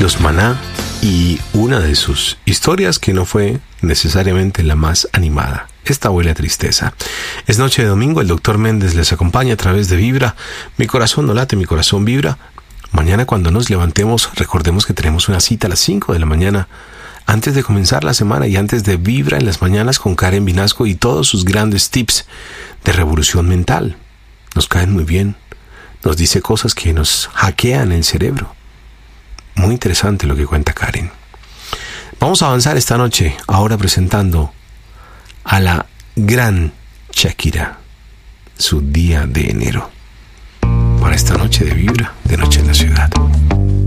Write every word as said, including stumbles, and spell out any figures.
Los Maná y una de sus historias que no fue necesariamente la más animada. Esta huele a tristeza. Es noche de domingo, el doctor Méndez les acompaña a través de Vibra. Mi corazón no late, mi corazón vibra. Mañana cuando nos levantemos, recordemos que tenemos una cita a las cinco de la mañana, antes de comenzar la semana y antes de Vibra en las mañanas con Karen Vinasco y todos sus grandes tips de revolución mental. Nos caen muy bien. Nos dice cosas que nos hackean el cerebro. Muy interesante lo que cuenta Karen. Vamos a avanzar esta noche, ahora presentando a la gran Shakira, su día de enero, para esta noche de Vibra, de Noche en la Ciudad.